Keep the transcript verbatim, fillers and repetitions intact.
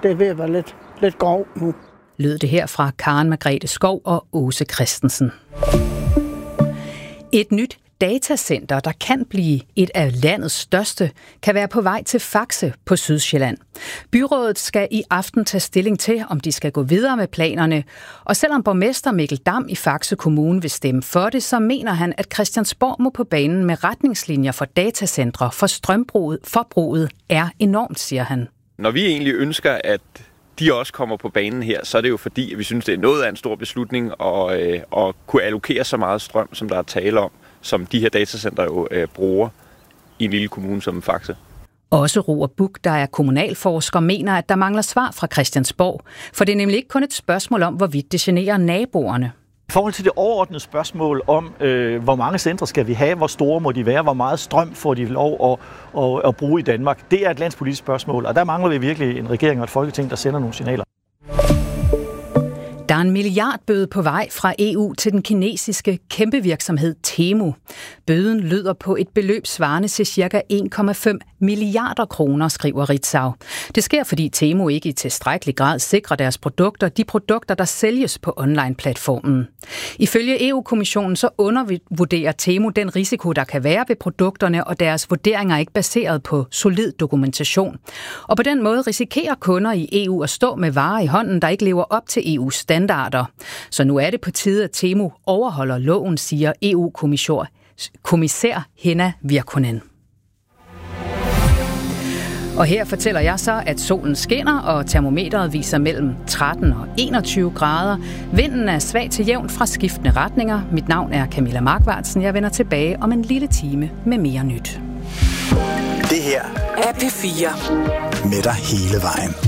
det er ved at være lidt, lidt grov nu. Lød det her fra Karen Margrethe Skov og Åse Christensen. Et nyt datacenter, der kan blive et af landets største, kan være på vej til Faxe på Sydsjælland. Byrådet skal i aften tage stilling til, om de skal gå videre med planerne. Og selvom borgmester Mikkel Dam i Faxe Kommune vil stemme for det, så mener han, at Christiansborg må på banen med retningslinjer for datacentre, for strømbruget, forbruget er enormt, siger han. Når vi egentlig ønsker, at de også kommer på banen her, så er det jo fordi, at vi synes, det er noget af en stor beslutning at, øh, at kunne allokere så meget strøm, som der er tale om, som de her datacenter jo øh, bruger i en lille kommune som Faxe. Også Roar Buch, der er kommunalforsker, mener, at der mangler svar fra Christiansborg. For det er nemlig ikke kun et spørgsmål om, hvorvidt det generer naboerne. I forhold til det overordnede spørgsmål om, øh, hvor mange centre skal vi have, hvor store må de være, hvor meget strøm får de lov at, at, at bruge i Danmark, det er et landspolitisk spørgsmål, og der mangler vi virkelig en regering og et folketing, der sender nogle signaler. Der er en milliardbøde på vej fra E U til den kinesiske kæmpevirksomhed Temu. Bøden lyder på et beløb svarende til ca. en komma fem milliarder kroner, skriver Ritzau. Det sker, fordi Temu ikke i tilstrækkelig grad sikrer deres produkter, de produkter, der sælges på online-platformen. Ifølge E U-kommissionen så undervurderer Temu den risiko, der kan være ved produkterne, og deres vurderinger er ikke baseret på solid dokumentation. Og på den måde risikerer kunder i E U at stå med varer i hånden, der ikke lever op til E U's standarder. Så nu er det på tide, at Temu overholder loven, siger E U-kommissær Henna Virkkunen. Og her fortæller jeg så, at solen skinner, og termometeret viser mellem tretten og enogtyve grader. Vinden er svag til jævn fra skiftende retninger. Mit navn er Camilla Markvartsen. Jeg vender tilbage om en lille time med mere nyt. Det her er P fire. Med dig hele vejen.